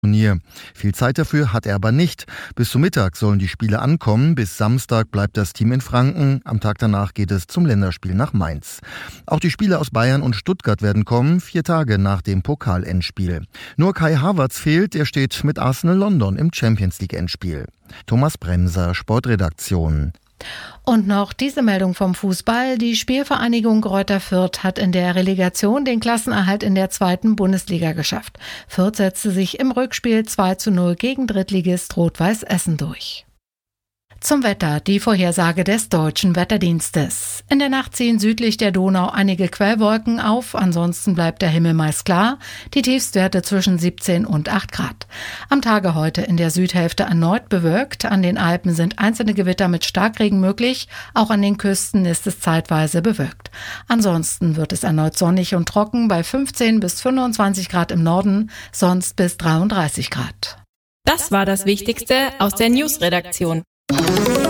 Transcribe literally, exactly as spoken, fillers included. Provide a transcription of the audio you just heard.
Turnier. Viel Zeit dafür hat er aber nicht. Bis zum Mittag sollen die Spiele ankommen. Bis Samstag bleibt das Team in Franken. Am Tag danach geht es zum Länderspiel nach Mainz. Auch die Spieler aus Bayern und Stuttgart werden kommen, vier Tage nach dem Pokal-Endspiel. Nur Kai Havertz fehlt, er steht mit Arsenal London im Champions-League-Endspiel. Thomas Bremser, Sportredaktion. Und noch diese Meldung vom Fußball. Die Spielvereinigung Greuther Fürth hat in der Relegation den Klassenerhalt in der zweiten Bundesliga geschafft. Fürth setzte sich im Rückspiel zwei zu null gegen Drittligist Rot-Weiß Essen durch. Zum Wetter, die Vorhersage des Deutschen Wetterdienstes. In der Nacht ziehen südlich der Donau einige Quellwolken auf, ansonsten bleibt der Himmel meist klar, die Tiefstwerte zwischen siebzehn und acht Grad. Am Tage heute in der Südhälfte erneut bewölkt, an den Alpen sind einzelne Gewitter mit Starkregen möglich, auch an den Küsten ist es zeitweise bewölkt. Ansonsten wird es erneut sonnig und trocken bei fünfzehn bis fünfundzwanzig Grad im Norden, sonst bis dreiunddreißig Grad. Das war das Wichtigste aus der News-Redaktion.